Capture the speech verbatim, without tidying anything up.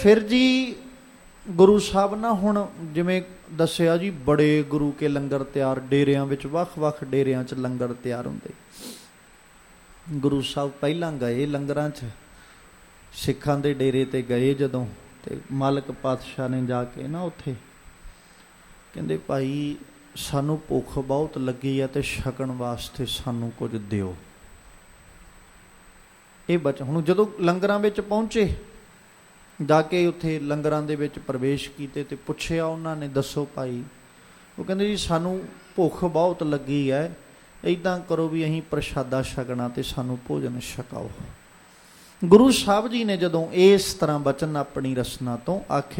ਫਿਰ ਜੀ ਗੁਰੂ ਸਾਹਿਬ ਨਾ ਹੁਣ ਜਿਵੇਂ ਦੱਸਿਆ ਜੀ, ਬੜੇ ਗੁਰੂ ਕੇ ਲੰਗਰ ਤਿਆਰ, ਡੇਰਿਆਂ ਵਿੱਚ ਵੱਖ ਵੱਖ ਡੇਰਿਆਂ 'ਚ ਲੰਗਰ ਤਿਆਰ ਹੁੰਦੇ। ਗੁਰੂ ਸਾਹਿਬ ਪਹਿਲਾਂ ਗਏ ਲੰਗਰਾਂ 'ਚ, ਸਿੱਖਾਂ ਦੇ ਡੇਰੇ 'ਤੇ ਗਏ ਜਦੋਂ, ਤੇ ਮਾਲਕ ਪਾਤਸ਼ਾਹ ਨੇ ਜਾ ਕੇ ਨਾ ਉੱਥੇ ਕਹਿੰਦੇ ਭਾਈ ਸਾਨੂੰ ਭੁੱਖ ਬਹੁਤ ਲੱਗੀ ਆ ਤੇ ਛਕਣ ਵਾਸਤੇ ਸਾਨੂੰ ਕੁਝ ਦਿਓ। ਇਹ ਬਚ ਹੁਣ ਜਦੋਂ ਲੰਗਰਾਂ ਵਿੱਚ ਪਹੁੰਚੇ, ਜਾ ਕੇ ਉੱਥੇ ਲੰਗਰਾਂ ਦੇ ਵਿੱਚ ਪ੍ਰਵੇਸ਼ ਕੀਤੇ ਤੇ ਪੁੱਛਿਆ ਉਹਨਾਂ ਨੇ, ਦੱਸੋ ਭਾਈ। ਉਹ ਕਹਿੰਦੇ ਜੀ ਸਾਨੂੰ ਭੁੱਖ ਬਹੁਤ ਲੱਗੀ ਹੈ, ਇੱਦਾਂ ਕਰੋ ਵੀ ਅਸੀਂ ਪ੍ਰਸ਼ਾਦਾ ਛਕਣਾ ਤੇ ਸਾਨੂੰ ਭੋਜਨ ਛਕਾਓ। ਗੁਰੂ ਸਾਹਿਬ ਜੀ ਨੇ ਜਦੋਂ ਇਸ ਤਰ੍ਹਾਂ ਬਚਨ ਆਪਣੀ ਰਸਨਾ ਤੋਂ ਆਖੇ